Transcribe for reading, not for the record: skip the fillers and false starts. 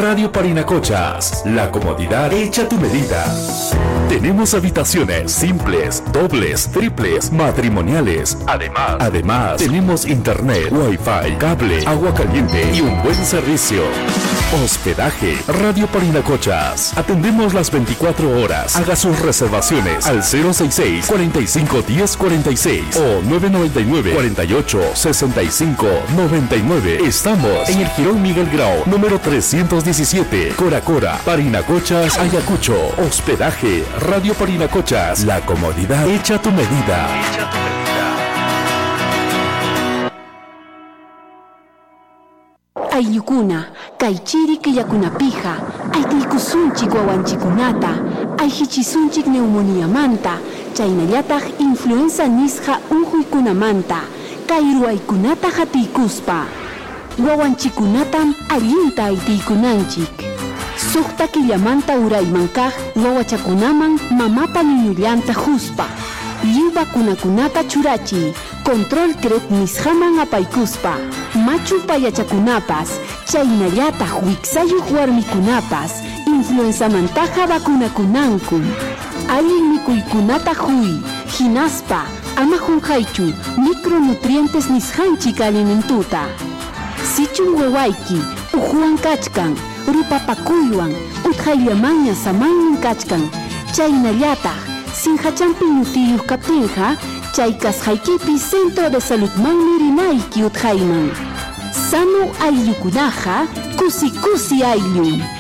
Radio Parinacochas, la comodidad hecha a tu medida. Tenemos habitaciones simples, dobles, triples, matrimoniales. Además, tenemos internet, wifi, cable, agua caliente y un buen servicio. Hospedaje Radio Parinacochas. Atendemos las 24 horas. Haga sus reservaciones al 066 45 10 46 o 999 48 65 99. Estamos en el Jirón Miguel Grau, número 317, Cora, Parinacochas, Ayacucho. Hospedaje Radio Parinacochas, la comodidad hecha a tu medida. Aylukuna, kaychiri killakunapija, aytiykusunchik wawanchikunata, ayhichisunchik neumoniyamanta, chaynallataq influenza nisqa unquykunamanta, kay ruwaykunata hatiykuspa. Wawanchikunatam allinta aytiykunanchik. Suqta killamanta uraymankaq wawachakunaman mamapa niñullanta huspa. Lliw vacunakunata churachiy, control CRET nisqaman apaykuspa. Machu payachakunapas, chaynallataq wiksayuq warmikunapas, influenzamantaqa vacunakunanku. Allin mikuykunata huy, hinaspa, ama qunqaychu, micronutrientes nisqanchik alimentuta. Sichun wawayki, uhuwan kachkan, rupapakuywan, utqayllamanña samaynin kachkan, chaynallataq, sinhachampi ñutiyuq kaptinqa, chay kasqaykipi Centro de Saludmanmi rinayki utqayman. Sanu ayllukunaqa, kusi ayllu.